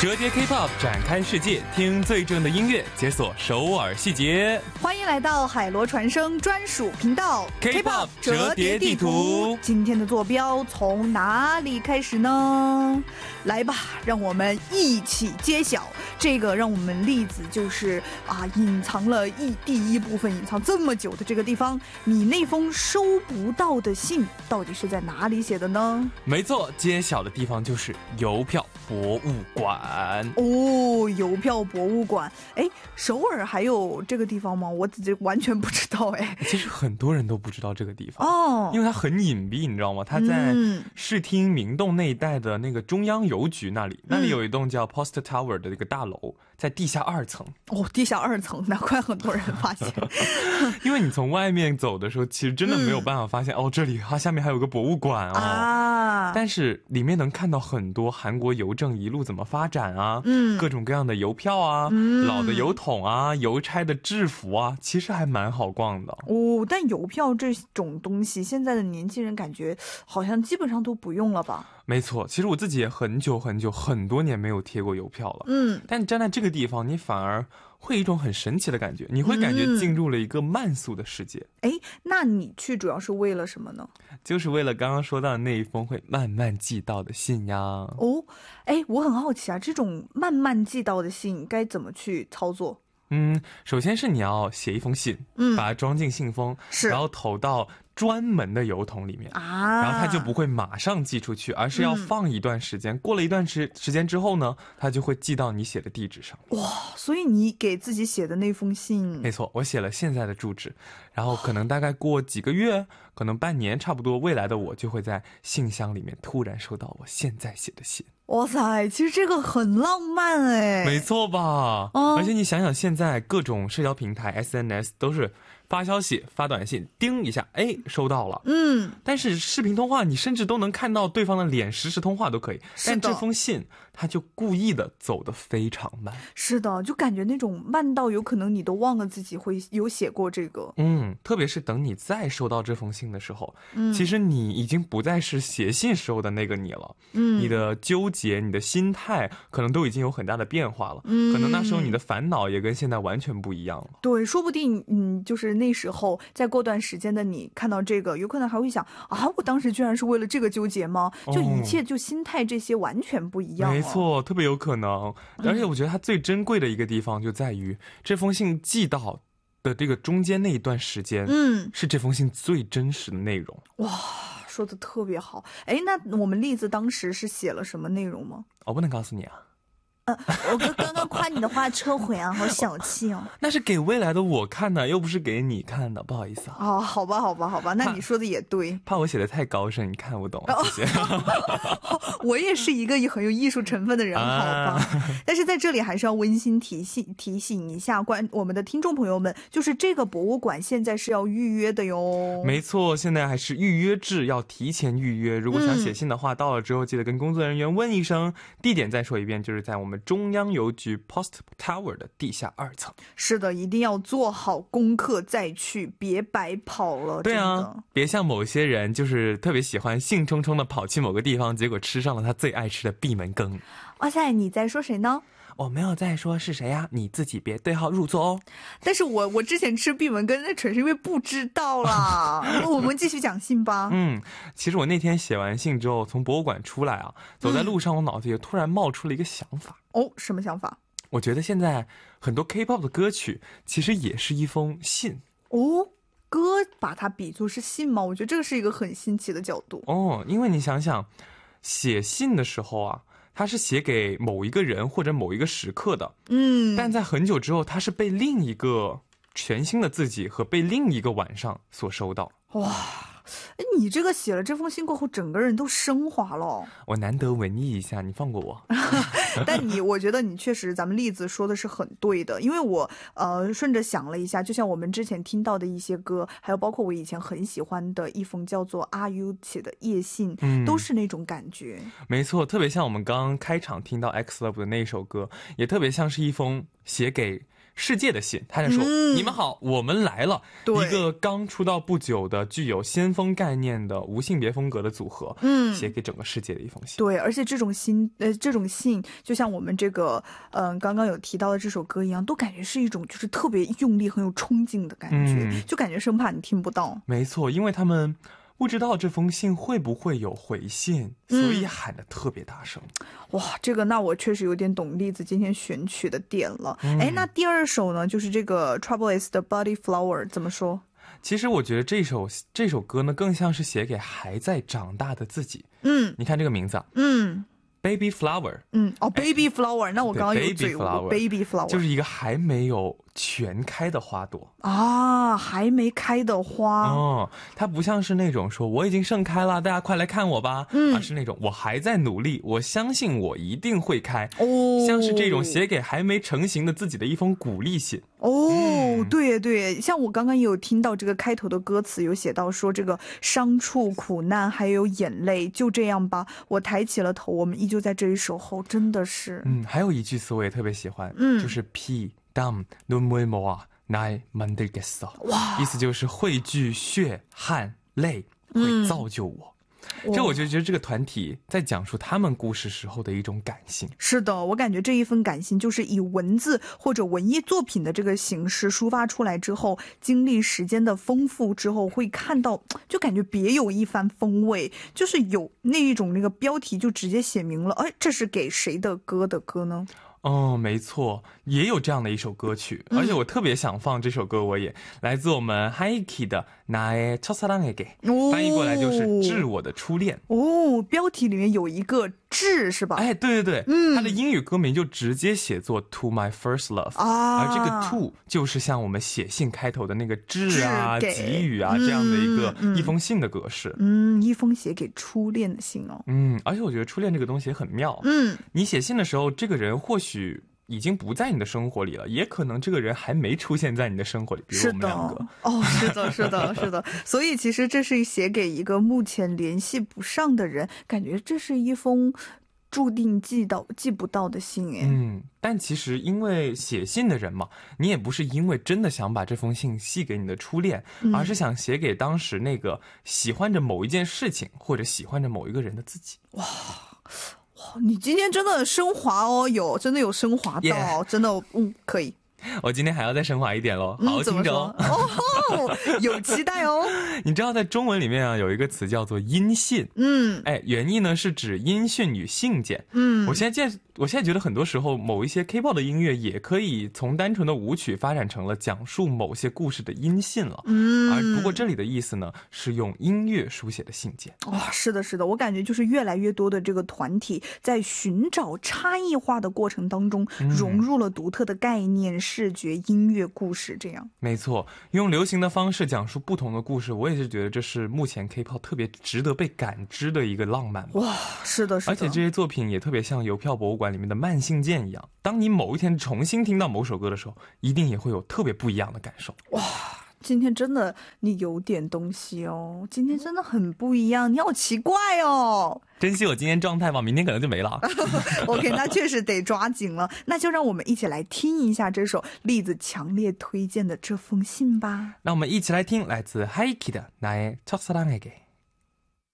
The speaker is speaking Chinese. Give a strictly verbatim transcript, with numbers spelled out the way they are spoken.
折叠 K-pop 展开世界，听最正的音乐，解锁首尔细节。 欢迎来到海螺传声专属频道 K-pop 折叠地图。 今天的坐标从哪里开始呢？来吧，让我们一起揭晓。这个让我们栗子就是啊，隐藏了一第一部分隐藏这么久的这个地方，你那封收不到的信到底是在哪里写的呢？ 没错，揭晓的地方就是邮票博物馆。 哦，邮票博物馆。哎，首尔还有这个地方吗？我自己完全不知道。哎， 其实很多人都不知道这个地方哦， 因为它很隐蔽，你知道吗？它在视听明洞那一带的那个中央邮局那里，嗯、那里有一栋叫 Post Tower 的一个大楼，在地下二层。 哦，地下二层，难怪很多人发现。 因为你从外面走的时候，其实真的没有办法发现、嗯、哦，这里它下面还有个博物馆哦。 啊， 但是里面能看到很多韩国邮政一路怎么发展啊，嗯，各种各样的邮票啊、嗯、老的邮筒啊、邮差的制服啊，其实还蛮好逛的哦。但邮票这种东西现在的年轻人感觉好像基本上都不用了吧？ 没错，其实我自己也很久很久很多年没有贴过邮票了， 嗯， 但站在这个地方你反而会有一种很神奇的感觉，你会感觉进入了一个慢速的世界。 哎、嗯，那你去主要是为了什么呢？ 就是为了刚刚说到的那一封会慢慢寄到的信呀。 哦，哎，我很好奇啊，这种慢慢寄到的信该怎么去操作？ 嗯，首先是你要写一封信，嗯，把它装进信封，是，然后投到专门的邮筒里面啊，然后它就不会马上寄出去，而是要放一段时间、嗯、过了一段时时间之后呢，它就会寄到你写的地址上面。 哇，所以你给自己写的那封信， 没错，我写了现在的住址，然后可能大概过几个月，可能半年差不多，未来的我就会在信箱里面突然收到我现在写的信。 哇塞，其实这个很浪漫哎， 没错吧、哦、而且你想想现在各种社交平台 S N S 都是发消息发短信叮一下，哎，收到了。嗯，但是视频通话你甚至都能看到对方的脸，实时通话都可以，但这封信他就故意的走得非常慢。 是的，就感觉那种慢到有可能你都忘了自己会有写过这个。 嗯，特别是等你再收到这封信的时候，嗯，其实你已经不再是写信时候的那个你了。嗯，你的纠结你的心态可能都已经有很大的变化了。嗯，可能那时候你的烦恼也跟现在完全不一样了。 对，说不定嗯，就是那时候再过段时间的你看到这个，有可能还会想啊，我当时居然是为了这个纠结吗？就一切就心态这些完全不一样了。 没错，特别有可能。而且我觉得它最珍贵的一个地方就在于、嗯、这封信寄到的这个中间那一段时间，嗯，是这封信最真实的内容。 哇，说的特别好。哎，那我们栗子当时是写了什么内容吗？ 我不能告诉你啊。 呃，我刚刚刚夸你的话撤回啊，好小气哦。 那是给未来的我看的，又不是给你看的，不好意思啊。 哦，好吧，好吧，好吧，那你说的也对。 怕我写的太高深，你看不懂、啊。谢谢。 我也是一个很有艺术成分的人，好吧。啊、但是在这里还是要温馨提醒提醒一下关我们的听众朋友们，就是这个博物馆现在是要预约的哟。 没错，现在还是预约制，要提前预约。如果想写信的话，嗯、到了之后记得跟工作人员问一声。地点再说一遍，就是在我们中央邮局 Post Tower 的地下二层。 是的，一定要做好功课再去，别白跑了。 对啊，别像某些人就是特别喜欢兴冲冲的跑去某个地方，结果吃上了他最爱吃的闭门羹。 哇塞，你在说谁呢？ 我没有在说是谁呀、啊，你自己别对号入座哦。 但是我我之前吃闭门羹那纯是因为不知道啦。我们继续讲信吧。 嗯，其实我那天写完信之后，从博物馆出来啊，走在路上，我脑子也突然冒出了一个想法。 嗯、哦，什么想法？ 我觉得现在很多 K-pop 的歌曲其实也是一封信。 哦，歌把它比作是信吗？我觉得这个是一个很新奇的角度。 哦，因为你想想，写信的时候啊，它是写给某一个人或者某一个时刻的，嗯，但在很久之后，它是被另一个全新的自己和被另一个晚上所收到。 哇，你这个写了这封信过后，整个人都升华了。 我难得文艺一下，你放过我。 但你，我觉得你确实，咱们栗子说的是很对的，因为我呃顺着想了一下，就像我们之前听到的一些歌，还有包括我以前很喜欢的一封叫做阿 U 写的夜信，嗯，都是那种感觉。 没错，特别像我们刚刚开场听到 X Love 的那首歌，也特别像是一封写给世界的信，他在说、嗯、你们好，我们来了。 对， 一个刚出道不久的具有先锋概念的无性别风格的组合，嗯，写给整个世界的一封信。 对，而且这种信呃这种信就像我们这个嗯、呃、刚刚有提到的这首歌一样，都感觉是一种就是特别用力很有冲劲的感觉、嗯、就感觉生怕你听不到。 没错，因为他们不知道这封信会不会有回信，所以喊得特别大声、嗯、 哇，这个那我确实有点懂栗子今天选曲的点了。哎、嗯，那第二首呢，就是这个 Trouble Is 的 Body Flower 怎么说？ 其实我觉得这首这首歌呢更像是写给还在长大的自己。 嗯， 你看这个名字啊， 嗯 Baby Flower， 嗯，哦 ，Baby Flower， 那我刚刚有嘴误 ，Baby Flower 就是一个还没有全开的花朵啊，还没开的花哦，它不像是那种说我已经盛开了，大家快来看我吧，嗯，而是那种我还在努力，我相信我一定会开，哦，像是这种写给还没成型的自己的一封鼓励信。 哦、嗯，对对，像我刚刚也有听到这个开头的歌词有写到说这个伤处、苦难还有眼泪，就这样吧，我抬起了头，我们依旧在这里守候，真的是。 嗯，还有一句词我也特别喜欢，嗯，就是피 땀 눈물 모아 날 만들겠어，哇，意思就是汇聚血汗泪会造就我。嗯，这我就觉得这个团体在讲述他们故事时候的一种感性。 是的，我感觉这一份感性就是以文字或者文艺作品的这个形式抒发出来之后，经历时间的丰富之后，会看到就感觉别有一番风味，就是有那一种那个标题就直接写明了，哎，这是给谁的歌的歌呢？ 哦，没错，也有这样的一首歌曲，而且我特别想放这首歌，我也来自我们 하이키 的나의 첫사랑에게，翻译过来就是致我的初恋。 哦，标题里面有一个致是吧？ 哎，对对对，嗯，它的英语歌名就直接写作 To My First Love，啊，而这个 To 就是像我们写信开头的那个致啊、给予啊、嗯、这样的一个、嗯、一封信的格式。 嗯，一封写给初恋的信哦。 嗯，而且我觉得初恋这个东西也很妙。 嗯， 你写信的时候，这个人或许许已经不在你的生活里了，也可能这个人还没出现在你的生活里，比如我们两个。 哦，是的，是的，是的。所以其实这是写给一个目前联系不上的人，感觉这是一封注定寄到寄不到的信哎。 嗯，但其实因为写信的人嘛，你也不是因为真的想把这封信寄给你的初恋、嗯、而是想写给当时那个喜欢着某一件事情或者喜欢着某一个人的自己。 哇，你今天真的很升华哦，有真的有升华到、yeah. 真的嗯可以。 我今天还要再升华一点咯，好好听着哦。 哦，有期待哦。 你知道在中文里面啊有一个词叫做音信， 嗯， 哎，原意呢是指音讯与信件。嗯，我现在见我现在觉得很多时候某一些 K-pop 的音乐也可以从单纯的舞曲发展成了讲述某些故事的音信了。嗯，而不过这里的意思呢是用音乐书写的信件。 哇、哦，是的，是的，我感觉就是越来越多的这个团体在寻找差异化的过程当中，融入了独特的概念。嗯，视觉、音乐、故事，这样没错。用流行的方式讲述不同的故事，我也是觉得这是目前 K-pop 特别值得被感知的一个浪漫。 哇，是的，是的。 而且这些作品也特别像邮票博物馆里面的慢信件一样，当你某一天重新听到某首歌的时候，一定也会有特别不一样的感受。 哇，今天真的你有点东西哦，今天真的很不一样，你好奇怪哦。 珍惜我今天状态吧，明天可能就没了。 OK， 那确实得抓紧了。那就让我们一起来听一下这首栗子强烈推荐的这封信吧。 那我们一起来听来自 하이키 的나의 첫사랑에게。